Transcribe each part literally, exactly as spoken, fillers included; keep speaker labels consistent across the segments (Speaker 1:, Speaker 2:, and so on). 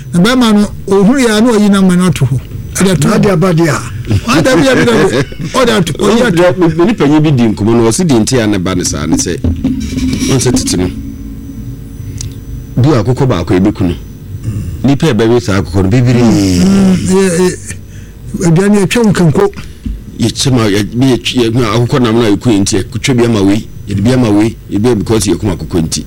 Speaker 1: na ba ma no ohuru ya na oyi na ma na to ho ada to ada abadia ada bi abi da oda to oyi
Speaker 2: to ni panyi bi di nkomo no wose di ntia na ba ne sa ne se on se titinu bi akoko ba akọ ebekunu ni pe ba wi sa akoko bibiri
Speaker 1: eh eh ni atwa kanko
Speaker 2: ye chema ye ye akoko na na eku ntie kutwa bi ama we ye bi ama we ye bi because ye kuma akoko nti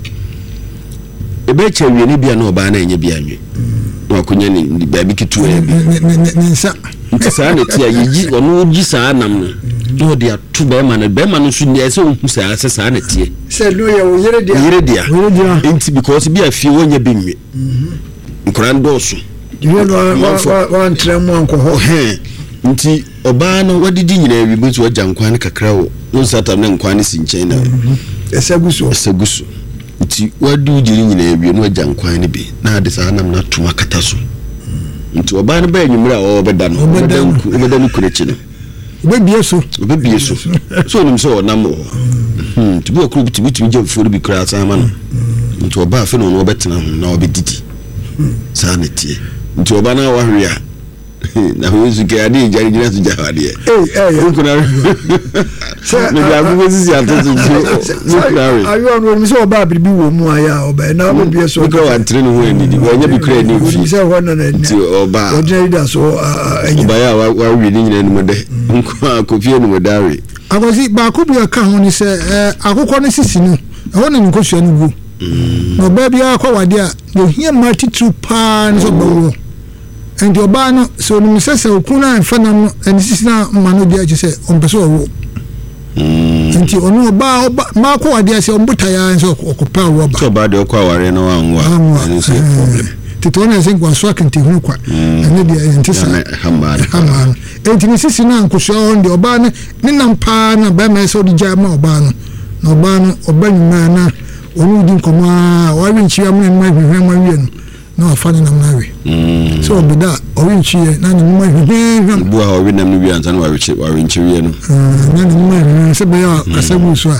Speaker 2: ebe che wi ni bia na oba na enye bia nwe na akonya ni ba bi kitu e bi
Speaker 1: ni nsa
Speaker 2: nti sa na tia ye onu ji sa nam no do dia tu ba ma na ba ma no su ni ese ohu sa ase sa na tie
Speaker 1: se no ye wo yere dia
Speaker 2: yere dia nti because bi afie wonya bi nwe nkran do so
Speaker 1: you know one tram one ko ho
Speaker 2: he nti oba no wadidi nyina wi bo so agya nkwan kakra wo no satam na nkwan si nchen na
Speaker 1: esaguso
Speaker 2: esaguso nti wadu jiri nyina wi no agya nkwan ne bi na ade sa nam na tuma kata so nti oba no ba nyumra o beda no beda nku beda nku rechi no
Speaker 1: obebie so
Speaker 2: obebie so so nim so onam o hm ti bo kru bitimi timi je furu bi kra sa ma no nti oba afi no no obetena ho na obedidi sa na tie nti oba na wa hwe a na huzu ke adi jari jina tu jawadi eh eh kuna so me ga bu sisi atoto nukrare
Speaker 1: ayo onu mi so ba bibi wo mu aya oba na wo bi so
Speaker 2: ko wa treni ho eni di wo nya bi kra ni fi
Speaker 1: se ho na na
Speaker 2: ti oba
Speaker 1: odre da so
Speaker 2: oba ya wa wa wi ni nyina ni mode nko akofie ni modare
Speaker 1: akosi ba ko bi aka ho ni se akokọ ni sisi no ho na nko sua ni gu no ba bi akọ wade a yo hia mati tru pa ni so bawo and your ban so no sese okuna enfana no enisisi na mano dia che se ompeso wo nti onu ba ma ko ade ase ombuta ya nso okopa wo ba
Speaker 2: so ba de okwa ware no anwa
Speaker 1: nso problem tito na se kwa so kanti hu kwa ene dia ntisa
Speaker 2: hamara
Speaker 1: hamara enti ni sisi na nkoso on de oba ne ne nampa na ba ma so di jama oba no na oba no oba nyuma na onu di nkoma wa wi nchi amne ma hwehwe ma wie no no afani na mnawe mm so bida owinchi na ni mma hwehwe
Speaker 2: bu ha owinam no wi anza na wa wichi wa winchi wie no
Speaker 1: na ni mma se be ya kasabu so a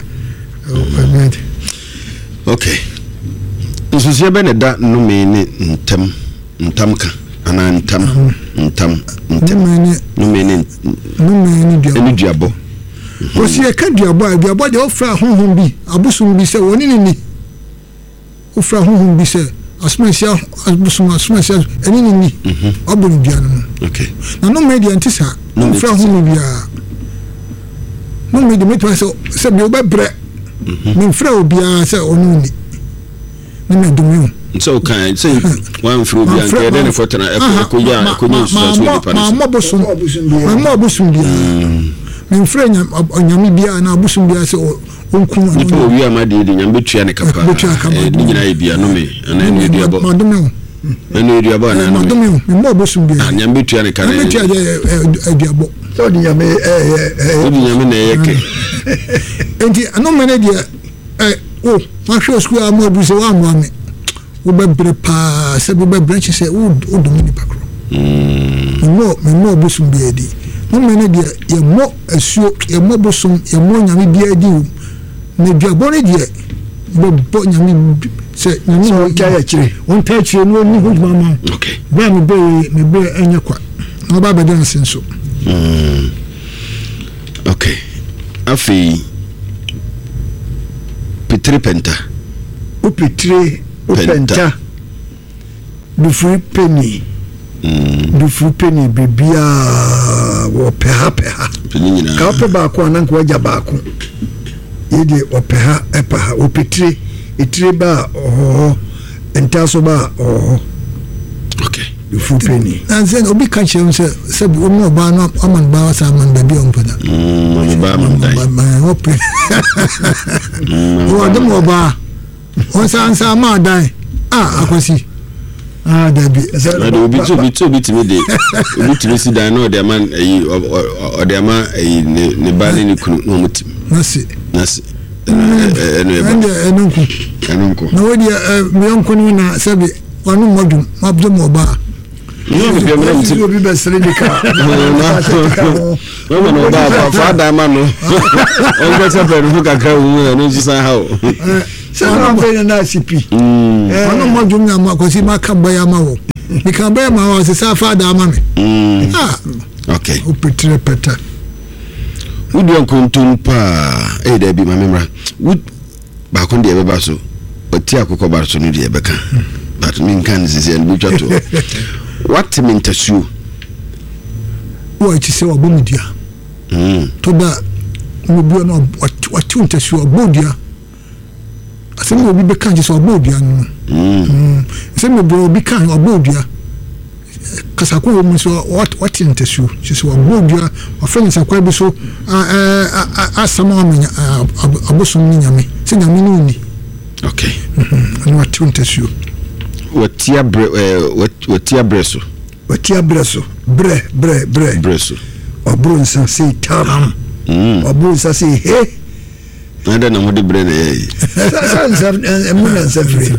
Speaker 2: okay nsusie be ne da no me ni ntam ntamka ana ntam ntam ntam no me ni
Speaker 1: no me ni dia
Speaker 2: ni diabo
Speaker 1: o si e ka diabo diabo de ofra honhom bi abusum bi se woni ni ni ofra honhom bi se asmesia asbusuma asmesia eni ni ni obunu bia no
Speaker 2: okay
Speaker 1: na no media ntisa no fra hu bia no media metwa se se bi obebre ni fra obia se onu ni ni medumi
Speaker 2: so kan say one fra obia nke den for tana e ko ya ko nyi so so ni pa
Speaker 1: ma mo bosum ma mo bosum bia ni fra nya onyami bia na bosum bia se onkun
Speaker 2: ni po wi amade di nyambe tua ne kapa ni nyina e bia no me ana ni dua bo
Speaker 1: madumi
Speaker 2: ana dua bo na
Speaker 1: madumi mi mo bosum bia
Speaker 2: nyambe tua ne kana
Speaker 1: nyambe tua de dua bo so di nyame eh eh
Speaker 2: di nyame na yeke
Speaker 1: enti ano mane dia eh o ma hwe school am obu se wa mo ame wo bebre pa se wo bebre che se wo wo do ni pakro mm mo me mo bosum bia di no mane dia ye mo asuo ye mo bosum ye mo nyame bia di ne duabone die bo bo nyame se nyame so kaya chire on ta chire no ni ho mama
Speaker 2: okay
Speaker 1: ba me be me be enya kwa no ba be dan senso
Speaker 2: mm okay afi Petri penta
Speaker 1: o Petri o penta du free penny mm du free penny bibia wo peha peha
Speaker 2: penny nyina
Speaker 1: ka pe ba ko nan ko waja ba ko yede opeha epaha opetire etire ba oh entaso ba oh
Speaker 2: okay
Speaker 1: the full penny and then obi kan che se se bi omo ba no aman ba sa man da bi on pada
Speaker 2: mm ba man dai
Speaker 1: ma ope o dum oba o sa ansa ma dai ah akosi ah da bi
Speaker 2: na do bi to bi to bi timi de obi timi si dan no de man ayi o de ma ayi ne ba ni kunu no mutim
Speaker 1: nasi
Speaker 2: nasi
Speaker 1: ene enunku
Speaker 2: enunku
Speaker 1: na wodi mi onku ni na sabi wanu modum mabdo mo ba
Speaker 2: no bi be mra mutim
Speaker 1: obi be sredika
Speaker 2: no no ba ba fa da ma no on go se pe ru kakra wu no nsusan ha o
Speaker 1: se na be na sipi eh wanu modum na ma ko si ma ka ba ya ma wo You can bear my house, it's a father, mammy. Ah,
Speaker 2: okay.
Speaker 1: Who pretty better.
Speaker 2: Would you continue pa? Eh, there be my memory. Would back on the ever basso, but Tiago Cobarso need the Becca. But mean Kansas and Buchato. What mean to sue?
Speaker 1: What you say, or Bumidia?
Speaker 2: Hm.
Speaker 1: Toba, will be on what you to sue or Bodia. I think we'll be kind of Bodia. Hm. Some will be kind of Bodia. Because I call me so what what in the shoe. She said, Bodia, or friends are quite so. I some woman, a bosom me, sing a minuni.
Speaker 2: Okay.
Speaker 1: And what you to shoe.
Speaker 2: What tia bre, what what tia bresso?
Speaker 1: What tia bresso? Bre, bre, bre.
Speaker 2: Bresso.
Speaker 1: Or bruns and say tam. Or bruns and say, hey.
Speaker 2: I don't know what the bread is.
Speaker 1: Sons of a moon and every.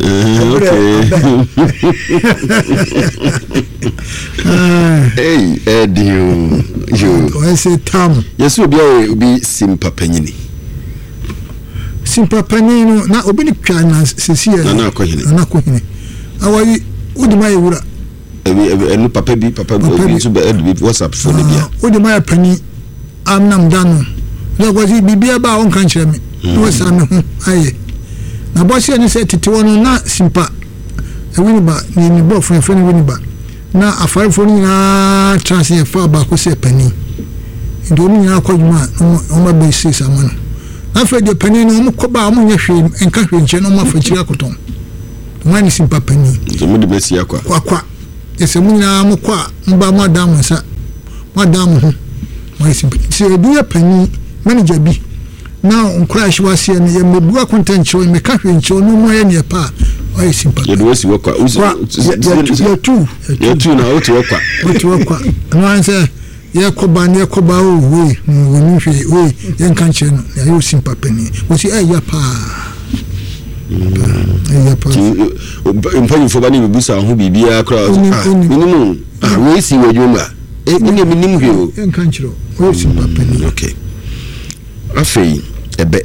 Speaker 2: Hey, Eddie, you.
Speaker 1: I say tam.
Speaker 2: Yes, will be simple penny.
Speaker 1: Simple penny, not open the can as Cecilia.
Speaker 2: No, Cohini.
Speaker 1: Not Cohini. How are you? Would my wura?
Speaker 2: And Papa be Papa to bed with WhatsApp for the
Speaker 1: Would my penny? I'm not done. There was it be about one country. Was I know? Aye. Now, bossy and said to one not simple. A winniba, in the book from a friend winniba. Now, a five for me, transient far back was a penny. You don't mean I call you man on my basis. I'm one. I've heard your penny no more coba among your shame and country in Genoma for Chiacoton. Mine is simple penny.
Speaker 2: The Moody Bessia Qua. Yes, a muna mukwa, mba madam, sir. Madam, my simple. Say, do a penny manager be. Now, crash was here, and you may be content showing me country and show no more any pa. Why simple? You do see what you're two. You're two now to work. What to work. No answer. Yakoba, Yakoba, we, we, we, young country, you simple penny. Was he a yapa? Employing for Bunny Busa, who be a crowd. Minimum. We see where you are. In a minimum, young country. Oh, simple penny. Okay. Afei ebe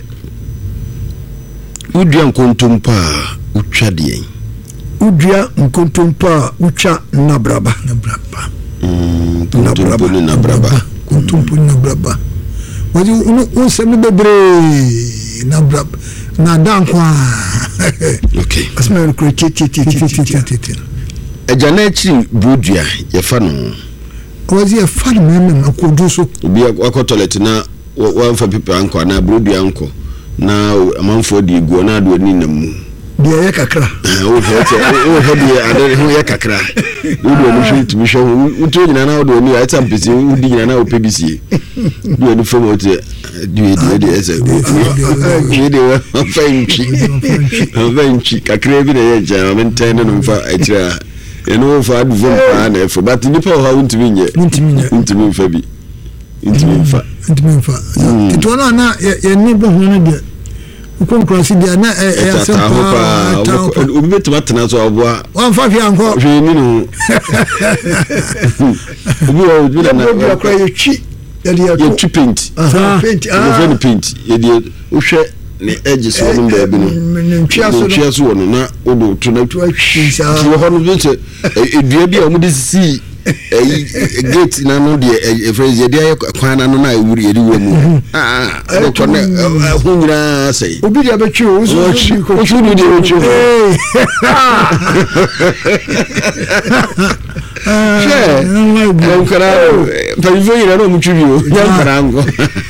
Speaker 2: udua nkontompa utwa de udua nkontompa utwa nabraba nabraba mm nabraba nabraba nkontompo nabraba wadi unu semi bebre nabraba na dankwa okay asma ko titi titi titi ejana chi budua ye fa no wadi ye fa no meme akoduso bi akotolet na one for people anko na brodu anko na amanfo di gu na do ni namu de ye kakra o he o he de ade ho ye kakra do do no shit mi show uto nyina na do ni ata mpisi udi nyina na o pbc do ni fo mo te do ye de ese ye de fanchi fanchi kakra bi na ye ja menten no mfa atira eno fa advum pa na fo but ni pa ha untimi nye untimi mfa bi untimi mfa Intimate. It was not a neighbor who did. Who come cross the na a sample. We met to Matana or one five young girl. We will cry your cheek. You're cheap paint. Paint. You're paint. Idiot. Who share the edges of the baby. Cheers one, not Odo to not to a cheese. You want to visit a dear be see. A gate in another a phrase, a day, a quan and I would eat you. Ah, I don't know who I say. Obi have choose. What should we do with you? Yeah, no, can I? But you don't want you. Young Parango.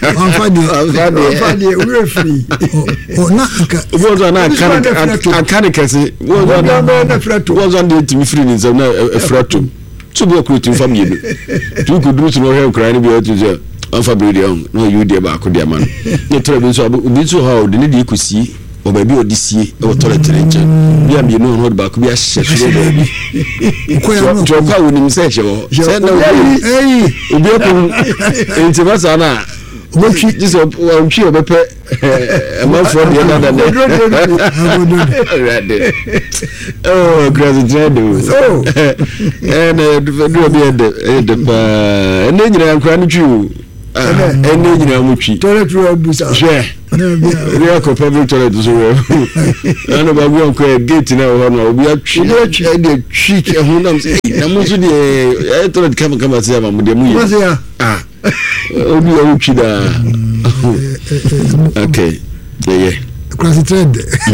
Speaker 2: We're free. Or not. Was on a canicacy. Was on the to free is a fratum. So be a creating from you. You could do no help crying about you. Alpha Bradion, no, you dear back with their man. The trouble so be so how the lady could see, or maybe or this year, or toilet engine. We have you know what back, we are sexual baby. To a car with himself, said no, hey, be open into Masana. What she is a one cheer, a month for the other. Oh, crazy dreadful. Oh, and do be at the and then I'm crying to you. And then I'm with you. Toilet room, share. ria ko public toilet so we ana ba gwo ko gate na ho na obi atwi na atwi de twi ke ho na say na mo so de e toilet kama kama say ma mo de mu ye ah obi o twi da okay yeah yeah
Speaker 1: cross thread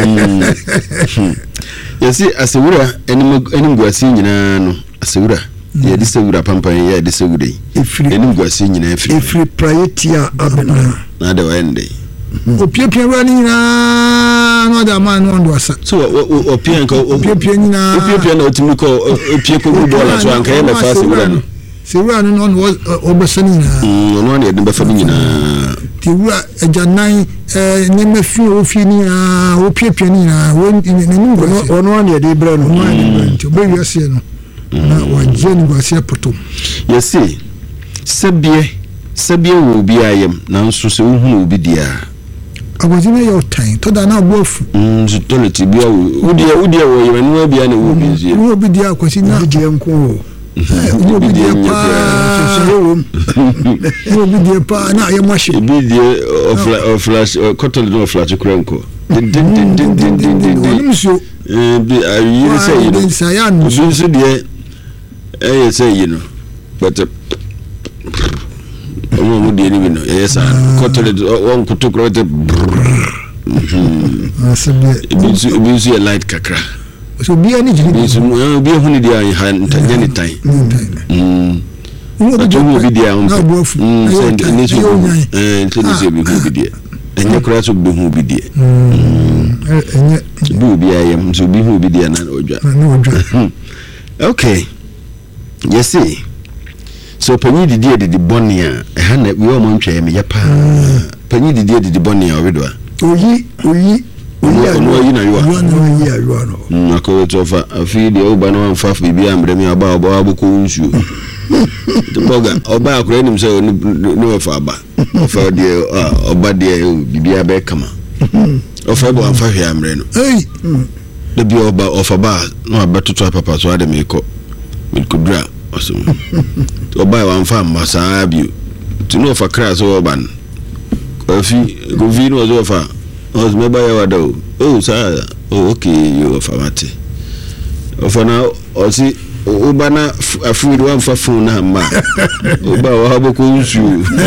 Speaker 2: yesi asewura enim enim gwasi nyina no asewura ye disewura pampan ye disewure enim gwasi nyina efri
Speaker 3: efri praetia abena
Speaker 2: na de wende
Speaker 1: opiepie wani nyina no da man no ndo asa
Speaker 2: so opie nka
Speaker 1: opiepie nyina
Speaker 2: opiepie na otimi ko opie ko gu bola so anka ye na fa asewura no
Speaker 1: sewura no no obesani na
Speaker 2: no no ne de be fa nyina
Speaker 1: tiwura ejanan eh nyeme fi ofi ni na opiepie ni na won ni ngo
Speaker 3: ono ne de bra no
Speaker 1: to be yase no na waje ni gwase poto
Speaker 2: yesi sebie sebie wo bi ayem na nso se hu obi dia
Speaker 1: agozime yo tan to da na bofu
Speaker 2: mm so toilet bi awo udi udi wo yemanu bi ana wo bi nzie
Speaker 1: wo bi dia kwasi na
Speaker 3: bi dia nko
Speaker 1: wo bi dia pa wo bi dia pa na ye mashi
Speaker 2: bi dia of flash cotton no flash kranko din din din din din din din
Speaker 1: din so
Speaker 2: eh bi ayi say you know so so dia eh say you know but omo mo die ni bi no eh sa cotton won kutokro te bi so bi so light kakra
Speaker 1: so bi ani jini
Speaker 2: bi so bi hu ni dia han tanya ni tai mm o bi dia on mm send ni so eh so ni se bi hu bi dia enye kura so bi hu bi dia mm enye bi bi ayem so bi hu bi dia na odwa
Speaker 1: na odwa
Speaker 2: okay yes see so panyi didi didi bonia e ha na we o mo ntwe me ya pa panyi didi didi bonia owedo
Speaker 3: oyi oyi
Speaker 2: ono yi na yo
Speaker 3: oyi ayo no
Speaker 2: na ko to fa afi de o ba no fa fa bi amre me aba oba aboko nsu de boga oba akura nim se no fa aba fa de oba de bibia be kama o fa bo amfa hwe amre no
Speaker 1: hey
Speaker 2: de bi oba ofa ba no abatoto papa so ade me ko me kudra osum oba wa amfa masa bi tu no fa kra so oba no afi go vi no zo fa os me ba ya wada o oh sa oh okay you fa mate ofa na osi oba na afu do amfa fun na ma oba wa boko nsu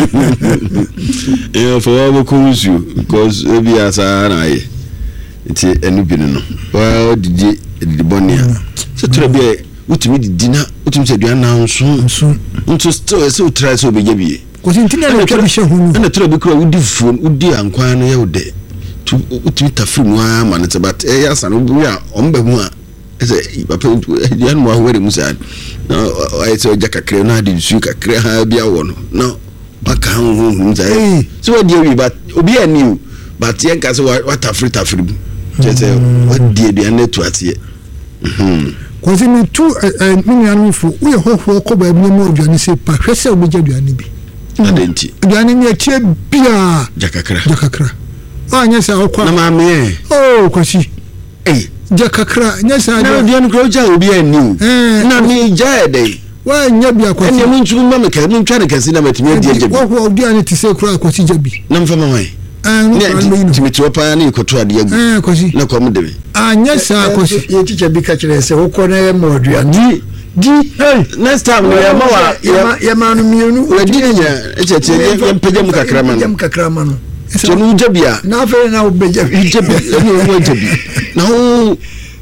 Speaker 2: e fa wa boko nsu because e bi asa na ye ti enu bi no wa didi didi bonia so tra bi utimi didi na utimi se dua na nso
Speaker 1: nso
Speaker 2: nso still so try so be jabie
Speaker 1: ko tintina na twa bi she hunu
Speaker 2: na tra bi kura udi fon udi ankwan no ye ode tu utimi tafu no ama na but e ya san obu a omba hu a ese papa ya no wa were musa na ai so jakakre na di su kakre ha bia wo no na baka hu hu musa so wa di wi but obi ani but yen ka so wa tafri tafri jese wa di di an to atie mhm
Speaker 1: ko se mi tu mi anu fu wo ye hoho ko ba mi mo aduane se pa hwese obi aduane bi
Speaker 2: adenti
Speaker 1: aduane mi atie bia
Speaker 2: jakakra
Speaker 1: jakakra anya sa okwa
Speaker 2: na ma me
Speaker 1: oh kwasi
Speaker 2: eh
Speaker 1: jakakra nya sa
Speaker 2: na aduane ko ja obi ani na mi ja ede
Speaker 1: wa nya bia kwasi
Speaker 2: ene mun chu ma me ka mun twa ne kasi na matimi adi ajabi
Speaker 1: wo wo aduane ti se kura kwasi jabi
Speaker 2: na mfa ma wan
Speaker 1: ah no
Speaker 2: timiti opa na ikoto ade agu
Speaker 1: eh kwasi
Speaker 2: na ko mu debe
Speaker 1: anya sa kwasi
Speaker 3: ye teacher bi ka kire se wo ko na mo aduane
Speaker 2: di hey next time no ya mawa
Speaker 3: ya ma no mienu
Speaker 2: wadi nya echeche ye mpege mu kakra ma no
Speaker 3: mu kakra ma no
Speaker 2: so no jabia
Speaker 3: na fe na obeja
Speaker 2: jabi no mo jabi na ho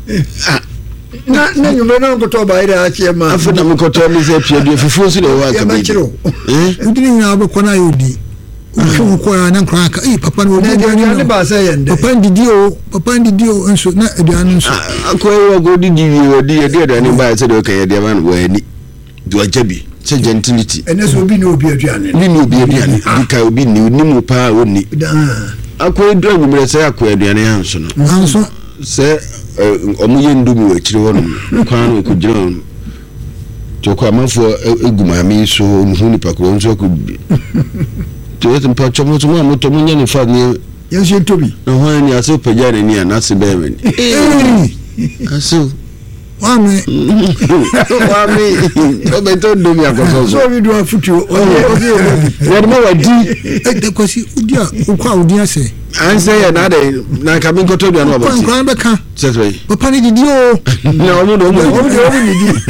Speaker 3: na na nyume na nkoto ba ira achi ma
Speaker 2: afa na nkoto mi se pie bi fufu so le wa ka bi
Speaker 1: eh udini nya abekọ na yodi ufu ko ya na nkra ka eh papa no
Speaker 3: na aduane ba se yende
Speaker 1: papa ndidi o papa ndidi o nso na aduane nso
Speaker 2: akoy wo go didi wo di e aduane ba se de ka ye de man wo ani do jabi se gentility
Speaker 3: ene so obi na obi aduane
Speaker 2: ni ni obi aduane di ka obi ni ni mu pa woni akoy do agumre se akoy aduane ya nso no
Speaker 1: nso
Speaker 2: se omu ye ndumi wa kire wono kwan no ko jira to ko amafo egumami so nhu ni pakro nso ko to etum pa chomo chomo moto munya ni fa ni
Speaker 3: yense tobi
Speaker 2: na ho ni aso pajare ni anase be men aso
Speaker 1: wame
Speaker 2: wame o be to ndumi akoso
Speaker 3: so we do afutu o o
Speaker 2: wadi ma wadi
Speaker 1: e de kwasi udia ukwa udia se
Speaker 2: Answer ya na dey na ka me nkoto do na
Speaker 1: Kwa
Speaker 2: oboti.
Speaker 1: kwa beka.
Speaker 2: Setwe.
Speaker 1: Papa ni didi o.
Speaker 2: Na omo do omo. Omo do omo didi.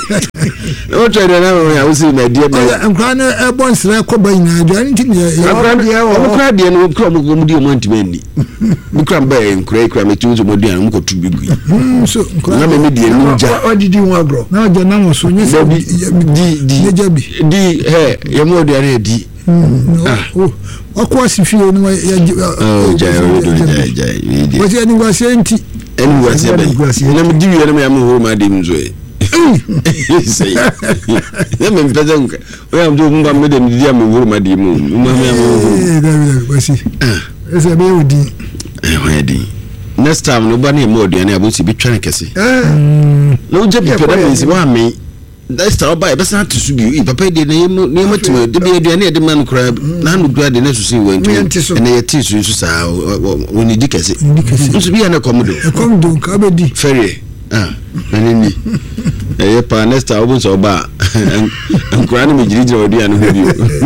Speaker 2: O try dey na me ya wo si na die na.
Speaker 1: Nkwa na e bon sra ko ba ina do ani tin ya.
Speaker 2: Omo kra die no kra omo omo di omo ntime ni. Mi kra ba nkra kra me tu so mo di an mo ko tu bigui.
Speaker 1: So nkwa
Speaker 2: na me me die no ja.
Speaker 3: O didi won agro.
Speaker 1: Na ja na mo so nye
Speaker 2: di di
Speaker 1: jabi.
Speaker 2: Di he ye mo di are di.
Speaker 1: Oh, ọkọ asifie no ya
Speaker 2: oh jai jai jai
Speaker 1: wọ́n ti ẹni wá sí ẹntì
Speaker 2: ẹni wá sí ẹbẹ̀ ẹni mi diwi ẹni mi àmì hóró máa di mi nzo ẹ sẹyìn ẹ mẹ mpẹ sẹ nka ọ yà tó nba mi dẹ mi di àmì hóró máa di mi o mo mi àmì hóró.
Speaker 1: ee dabi dabi wá sí ẹsẹ bẹ́ẹ̀ wò di.
Speaker 2: ẹ wọ́n yẹ di next time ní o bá ní ẹ̀mọ́ ọ̀dùn ẹni àbọ̀ sí ibi twẹ́rẹ̀ kẹsì. ní o jẹ́ pípẹ́ náà mi sì wá mi next time ọba ẹ bẹ sàn tusu bi i papa de na ye mo ne mo timo de bi aduane e de man kura na no dua de na susu we ntu na ye ti su su sa woni di kese nso bi ya na komodo
Speaker 1: e komodo ka be di
Speaker 2: ferry ah nani ni e ye pa next time obo so ba nkura na me jiri jira odua no ho bi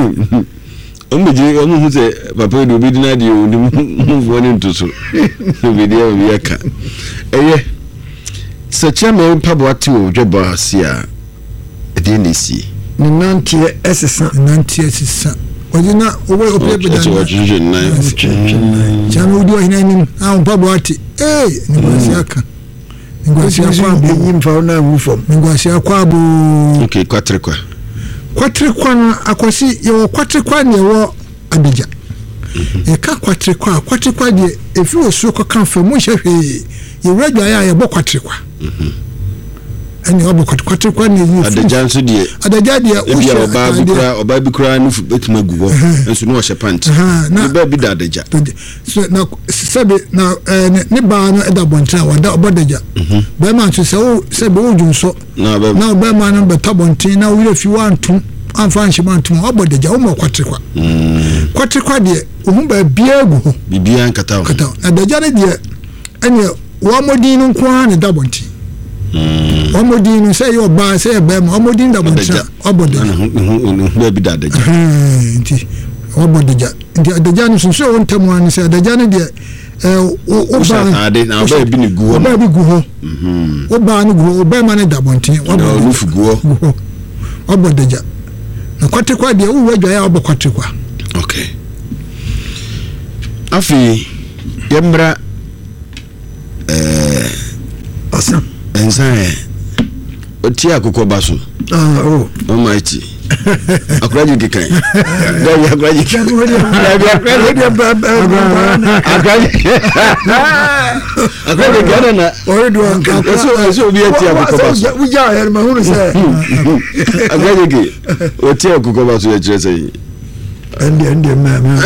Speaker 2: o me jiri o mo hu se papa de obi di na de o mu vo ne ntuso bi de o bi aka e ye secha me pabo ati o dwoba sia de nesi
Speaker 3: ni nantie esesa
Speaker 1: nantie esesa ojina owo ope be
Speaker 2: da o jinje na
Speaker 1: chama udi wa hinani ah mpabo ati eh ni kwasi aka ni kwasi akwa bu
Speaker 3: nyimfa na wufom
Speaker 1: ni kwasi akwa bu
Speaker 2: okay kwatre kwa
Speaker 1: kwatre kwa na akwasi ye kwatre kwa ne wo abija e ka kwatre kwa kwatre kwa de efi osuo ko kan fa mu hwehwe ye wradwa ya ye bo kwatre kwa ani obo kwatre kwa ne yi
Speaker 2: adajan so de
Speaker 1: adaja de o
Speaker 2: hye oba bi kura oba bi kura no betuma gugo enso no hye pant ne ba bi da adaja
Speaker 1: so na sebe na ne ba no eda bontra wada obodaja ba ma so se o sebe o junso na ba ma no beta bontin na wire fi wantum anfa nchimantum obodaja o mo kwatre kwa kwatre kwa de ohun ba bia gu ho
Speaker 2: bibia nkata
Speaker 1: nkata adaja ne de ene wo modin no kwa ne da bontin omodin say your ba say be ma omodin da bontra obodo
Speaker 2: no bi da daja
Speaker 1: nti obodo ja nti daja no so won tamu an say daja no de eh o ba
Speaker 2: ade na ba bi ni guho
Speaker 1: ba bi guho mhm o ba ni guho o ba ma ne da bontin
Speaker 2: obodo no fu guho
Speaker 1: obodo ja na kwate kwa de wo wadwa ya obokwate kwa
Speaker 2: okay afi yemra eh
Speaker 3: awesome
Speaker 2: ensae oti akoko baso
Speaker 3: ah oh
Speaker 2: almighty akraji kikan dawi akraji kikan dawi akraji akraji akraji kana na
Speaker 3: oredo anka
Speaker 2: eso eso bi ati akoko baso
Speaker 3: we ja her ma hunu se
Speaker 2: akraji ki oti akoko baso ya kire sei
Speaker 3: ende ende ma ma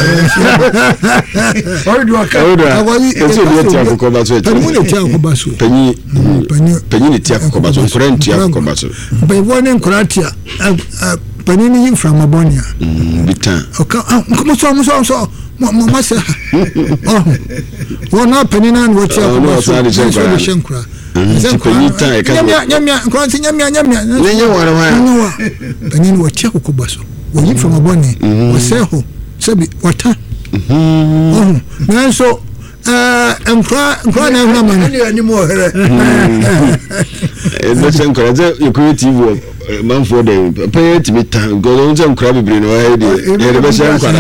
Speaker 3: oredo anka
Speaker 2: eso bi ati akoko baso ya kire
Speaker 1: mu ne ti akoko baso
Speaker 2: panyi panyi ne ti akoko baso nkora nti akoko baso
Speaker 1: ba woni nkora ti panyi ni yin from Abonia
Speaker 2: bitan
Speaker 1: oka como so so so mo mo se oh wona panyi na wo ti akoko baso so shenkura
Speaker 2: panyi ta e ka
Speaker 1: nyamia nyamia nkora ti nyamia nyamia
Speaker 2: ne nya wara wa
Speaker 1: panyi ni wo ti akoko baso wo yin from Abonia wo se ho sebi wata mhm nanso eh nkra nkra na huna man
Speaker 3: ni ani mo here
Speaker 2: eh se nkra ze creative man for the pay to be time go don se nkra bibre no ha de e be se nkra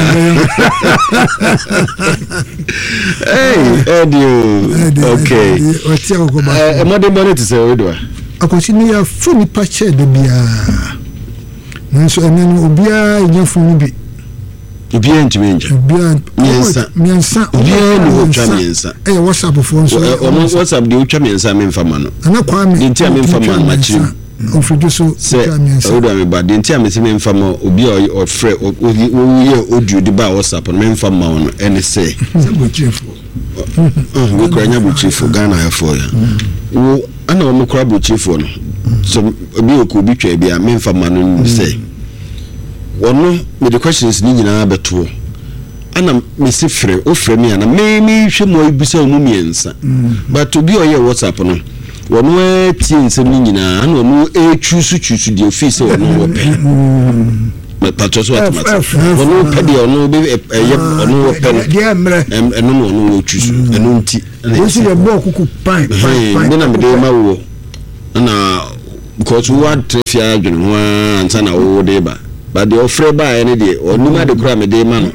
Speaker 2: eh edio okay
Speaker 1: wati akoko ba
Speaker 2: eh modern bonnet se wedwa
Speaker 1: akosi ni ya funi pa che de bia nanso enen obia nyafunu bi
Speaker 2: obia ntwenja
Speaker 1: obia
Speaker 2: miensa
Speaker 1: miensa
Speaker 2: obia ni otwa miensa
Speaker 1: eh WhatsApp phone so
Speaker 2: WhatsApp de otwa miensa me mfa ma no
Speaker 1: ana kwa me
Speaker 2: ntia me mfa ma ma chiri
Speaker 1: ofudu so
Speaker 2: otwa miensa odo me ba de ntia me se me mfa ma obia o frɛ o ye audio de ba WhatsApp no me mfa ma no ene se
Speaker 1: sabo chefo
Speaker 2: ah we kura nya bu chefo Ghana ya for ya wo ana wo kura bu chefo no so obi oku bi twa bia me mfa ma no se wono me the questions ni nyina beto ana me se frɛ o frɛ me ana me me hwɛ mo ibisa o mu miensa but obi o ye WhatsApp no wono tie nsɛm ni nyina ana wono e chusu chusu de office wono wo pɛ patro so automatic ono pede ono be eye ono pen
Speaker 3: dia mre
Speaker 2: eno no ono choose eno nti
Speaker 3: we see the ball kuku pine pine
Speaker 2: pine na me dey ma wo na because we want trafia adwene ho ansa na wo dey ba but the offer ba ene dey onima de kura me dey ma no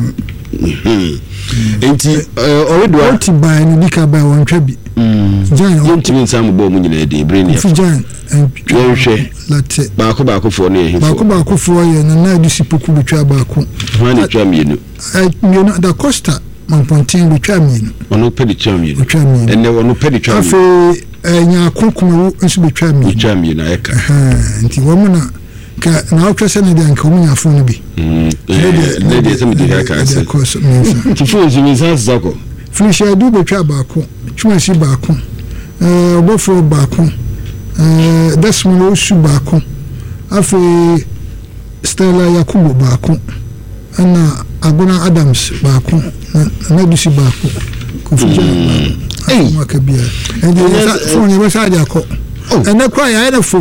Speaker 2: enti already
Speaker 1: what buy ni dika buy one twa bi
Speaker 2: Jan yentimi sam bo mu nyina dey brain ya
Speaker 1: Jan
Speaker 2: hwehwe
Speaker 1: latte
Speaker 2: ba ko ba ko fo na ehifo
Speaker 1: ba ko ba ko fo ye na na du sipoku betwa ba ko
Speaker 2: ho na twa mienu
Speaker 1: eh mienu da Costa Mampontin betwa mienu
Speaker 2: ono pedi twa mienu
Speaker 1: betwa mienu
Speaker 2: ene ono pedi twa mienu
Speaker 1: afi nya konkuma nso betwa mienu
Speaker 2: betwa mienu eka
Speaker 1: eh nti wo mu na ka na otwese ne de anka mu nya fo no bi
Speaker 2: mm ne de se mi de ka se ti fo nzi mi san zako
Speaker 1: Felicia du betwa ba ko Chumasi ba ko eh obofo ba ko eh Desmond Osu ba ko afi Stella Yakubu ba ko ana Aguna Adams ba ko na Dusi ba ko Kofuja eh makabia and the phone you was aja ko and na kwa ya na fo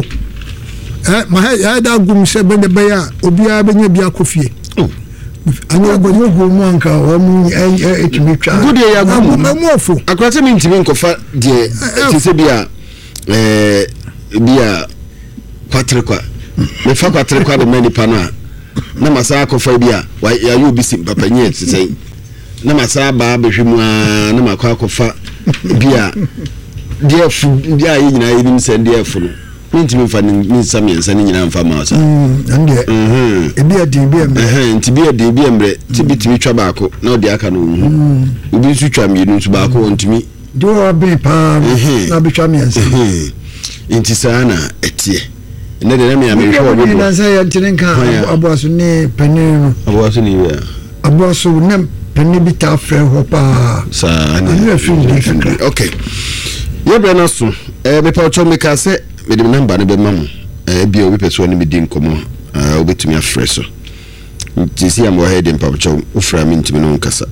Speaker 1: eh ma ya da gum se be be ya obi a benya bia kofie ani ogbonyo gumu anka o mu etimi twa
Speaker 2: good ya gumu
Speaker 1: mu ofo
Speaker 2: akwate mi ntimi nkofa de ti se bia eh bia kwatre kwa me fa kwatre kwa de mani pana na masa akofa bia ya yo bi sim papa nye tsei na masa ba behwemu a na makwa akofa bia de fu bia yi nyina yi nim se de fu no ntimi fa ni samiensa ni nyina mfa ma sa
Speaker 3: ande mhm ebi adi bi emre
Speaker 2: eh nti bi adi bi emre ti bitimi twa baako na odi aka no hu obi su twa mienu nso baako ntimi
Speaker 3: do abi pa na bi twa miensa
Speaker 2: nti sana etie ne de na me amehwe obo
Speaker 3: na sa ya ntinka aboaso ni peninu
Speaker 2: aboaso ni we
Speaker 3: aboaso na peni bi ta frɛ ho pa
Speaker 2: sa
Speaker 3: na
Speaker 2: okay ye bre na so eh me pa ocho me ka se me de number ne be mamu eh bia obi person ne me di nkomo eh obetumi afrɛ so nti si am wo head in pa ocho ufra mi ntimi no nkasa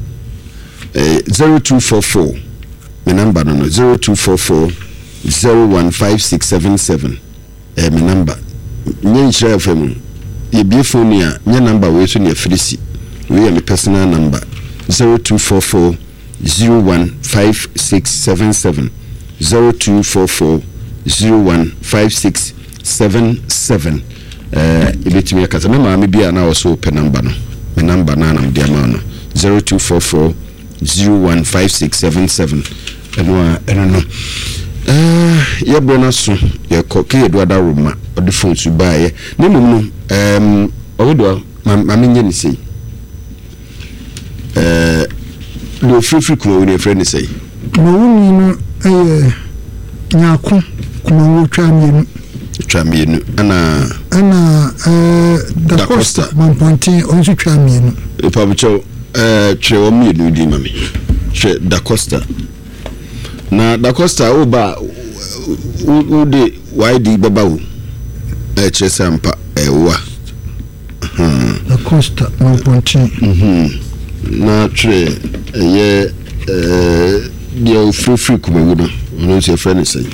Speaker 2: eh zero two four four me number no zero two four four zero one five six seven seven eh me number nye nchira fm ye bi phone ya nye number we so ne frisi we me personal number zero two four four zero one five six seven seven zero two four four zero one five six seven seven eh ibetimi akasa me ma me bia na wo so pe number no me number na na me dia ma no zero two four four zero one five six seven seven eno eno no eh ye bona so ye ko ke do ada roma odi phone su baaye ne mum no em odo ma me nye ni sei eh lo free free ko ni friend sei
Speaker 1: no woni no eh nyako kuma wo twa mienu
Speaker 2: twa mienu ana
Speaker 1: ana eh da Costa Mampontin onso twa mienu
Speaker 2: e pa bicho eh twa o mienu di mami twa da Costa na da Costa o ba u de wide baba wo e che sampa e wa
Speaker 1: da Costa Mampontin
Speaker 2: mhm na twa ye eh dia free free kuma wo no no se friend say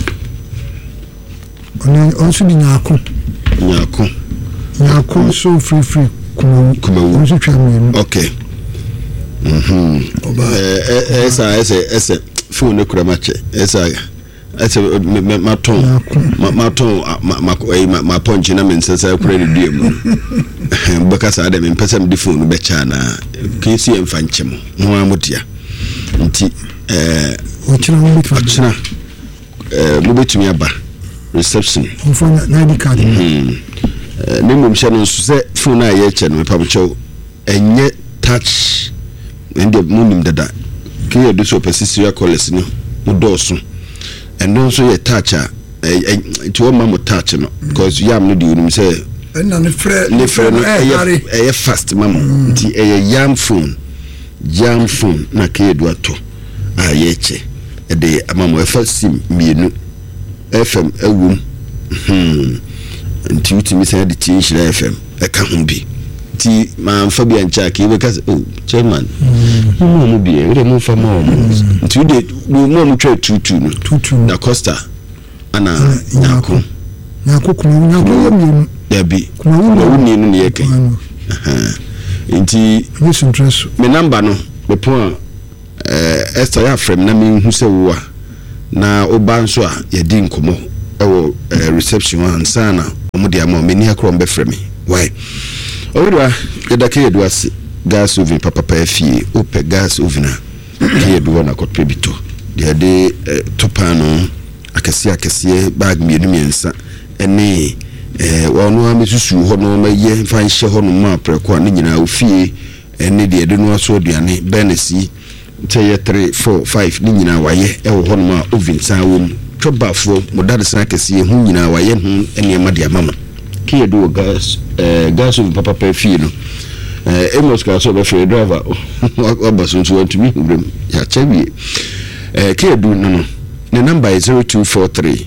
Speaker 1: on onso di nyako
Speaker 2: nyako
Speaker 1: nyako so free free kuma
Speaker 2: kuma
Speaker 1: onso twa mienu
Speaker 2: okay mhm eh eh esa esa esa phone ne kura mache esa esa ma ton ma ton ma ma ponchi na men sesa kura ni die mu mbaka sa da men pesa me phone be cha na kesi emfanchemo no amutia nti eh
Speaker 1: ochina mo bitwa
Speaker 2: ochina eh mo betumi aba reception
Speaker 1: mfona na di card
Speaker 2: mhm eh ne mum hye no so se phone a ye che no pa bcho enye touch ende munim dada ke do so persistent calls no mo doso endo so ye touch a ti o ma mo touch no because yam no di unim se
Speaker 3: na ne frɛ
Speaker 2: ne frɛ no e fast mama nti e yam phone jam phone na ke do ato a ye che e de amamo e fa sim mienu fm awum hmm nti utimi se de ti nhira fm e ka ho bi ti ma fa bi ancha ke be ka oh chairman mo mo bi e mo fa mo nti de mo mo twa tutu no
Speaker 1: tutu
Speaker 2: da Costa ana nyako
Speaker 1: nyako kuma nyako mienu
Speaker 2: dabi wo ni no ne yake aha enti
Speaker 1: yes interest
Speaker 2: me number no me pon eh Esther ya frame na me hu se wo a na oba nso a ye di nkomo ewo reception an sana omudi ama me ni akro mbe frame why owura yedake yeduase gas oven papa pa fie ope gas oven a ke yedu na kotwe bito de de topano akese akese bag mienu miensa ene eh wono amesusu ho no maye fan hye ho no ma preko ne nyina ofie ene de de no aso aduane benesi teye three four five ne nyina waye e wo ho no ma oven san wo twobafo modade san akese hu nyina waye hu ene ma de amama ke yedu gas eh gas oven papa pa fie no eh emos ka so be free driver obaso nso want me brem ya chebi eh ke yedu no no the number is zero two four three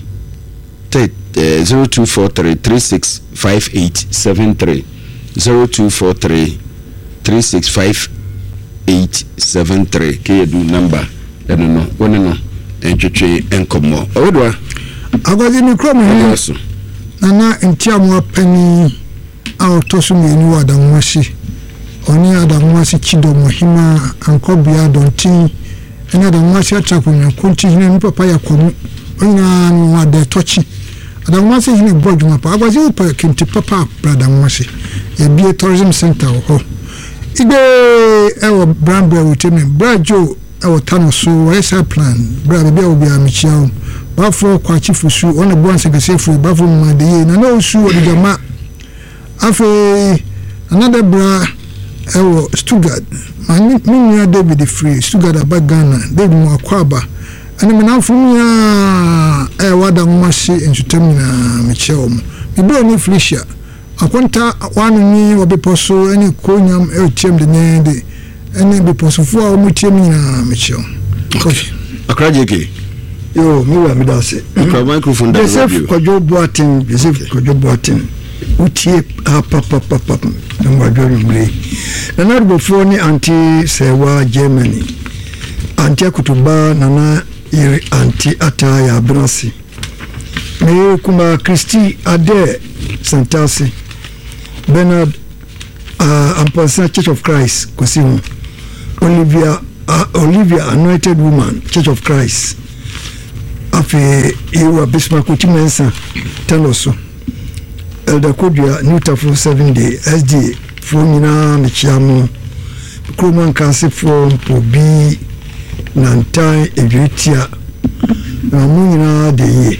Speaker 2: zero two four three three six five eight seven three zero two four three three six five eight seven three ke do number eno no woni no entwetwe enkomo odwa
Speaker 1: agwaje mi krom he nana entiamu apani autosu mi ni wada nwasi oni ada nwasi chido mohima ankobia dontin ena da nwasi atrakunya kunti ne papa yakomu ona no wada tochi ada nwasi hini bodjuma pa agwaje upa kinti papa brother nwasi e bie tourism center ho igbe ewo brandwe witemi brajo ewo tano so wesa plan bra bia obi amichiao bafo kwa chifu su ona bonse gesefu bafo mmadeye na no su odi jama afi another bra ewo Stuttgart mani minya David Free Stuttgart abagana David Mwakwaba ani manafumia ewa da nwasi entertainment michiao bibro ni Felicia akonta wanu ni obeposo eni konyam etem de nende eni beposo fu a omutem nyina mecho
Speaker 2: okay akraje ke
Speaker 3: yo mi wa mi dase
Speaker 2: akra microphone da
Speaker 3: Joseph Kojo Boatin Joseph Kojo Boatin utie papa papa papa ngwa jori mle na na bofo ni anti sewa Germany anti akutuba nana iri anti ata ya Brasi me kuma Christy Ade Santasi Bernard uh, Ampasa Church of Christ Kosimu Olivia uh, Olivia Anointed Woman Church of Christ afi Ewa Bismarck Utimensa Taloso Elder Kodua Newtafo seven day S D Fomina Michiamu Kroman Kasi for Pobi Nantai Evitia Namuna de ye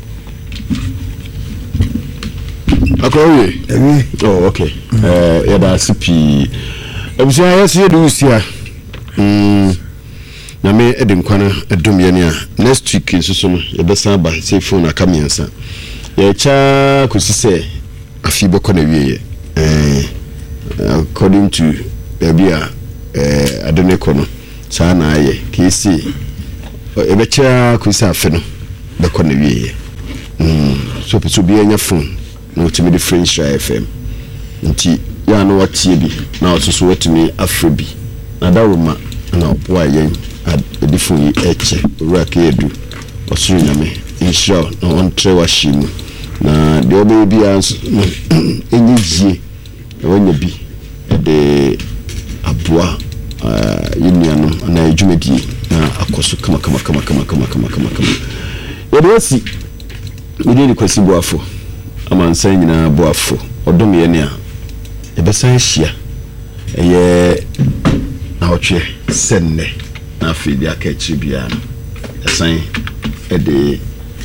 Speaker 2: akọwe
Speaker 3: ewi
Speaker 2: oh okay eh ya da sipi ebusia ya se do usia mm na me edin kwana edum ye ne a next week nsusu no ye besa ba say phone aka miensa ye cha kusise afi beko na wiye eh according to bia eh adeneko no cha na aye kesi e be cha kusisa afi no beko na wiye mm so pitu bi enya phone no to me the French F M nti ya no watie bi na osusu watumi afrobi na dawoma na oboa yen adifo yi eche raka edu osuru nyame insha na ontre washimu na de obe bi ans enyijie e wonya bi de aboa yinia no na ejumedi na akoso kama kama kama kama kama kama kama kama yedesi yedi ni kwasi boafo amansan nyina boafo odom ye ne a ebesan hia eye na otwe senne na afidi akachi bia esan ede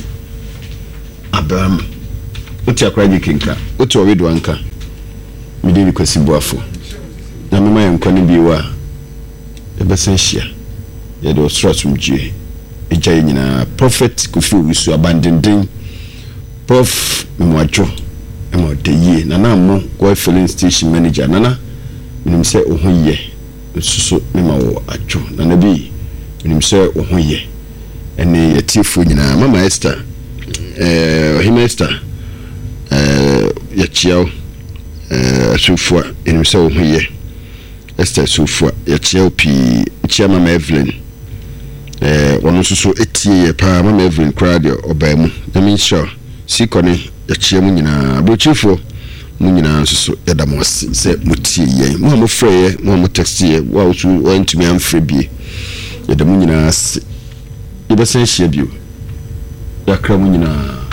Speaker 2: abam uti akraji kinka uti owedo anka mideni kwasi boafo na mema yankwane biwa ebesan hia ye do stratum gye eja nyina prophet Kofi Owusu abandenden Prof Mwajo emo de ye nana mo go filling station manager nana nim se ohoye susu mema wo ajo nana bi nim se ohoye ene yetifo nyina mama Esther eh ohima Esther eh yachiao eh sufua nim se ohoye Esther sufua yachiao pi chia mama Evelyn eh wono susu etie ye pa mama Evelyn crowd obamu na min sure sikone ya chiemu nyina brochifo mo nyinaa nso so yɛda mo ase sɛ motie yɛn mo a mofrɛ yɛ mo a mo text yɛ wo a wosu wɔntumi amfrɛ bie yɛda mo nyinaa ase yɛbɛsan hyia bio yɛakra mo nyinaa